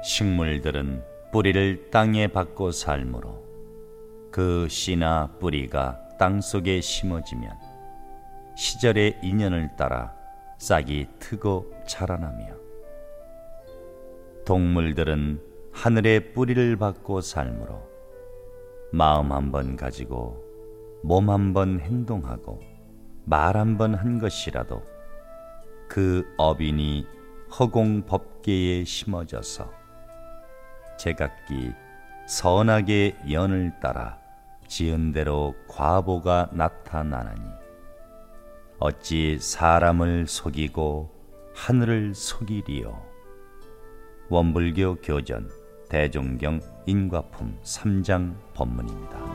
식물들은 뿌리를 땅에 박고 살므로 그 씨나 뿌리가 땅속에 심어지면 시절의 인연을 따라 싹이 트고 자라나며, 동물들은 하늘의 뿌리를 받고 살므로 마음 한 번 가지고 몸 한 번 행동하고 말 한 번 한 것이라도 그 어빈이 허공 법계에 심어져서 제각기 선하게 연을 따라 지은 대로 과보가 나타나나니, 어찌 사람을 속이고 하늘을 속이리요. 원불교 교전 대종경 인과품 3장 법문입니다.